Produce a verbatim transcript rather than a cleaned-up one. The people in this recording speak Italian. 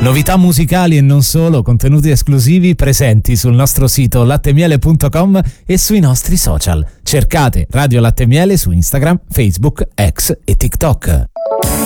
Novità musicali e non solo, contenuti esclusivi presenti sul nostro sito lattemiele punto com e sui nostri social. Cercate Radio Latte e Miele su Instagram, Facebook, X e TikTok.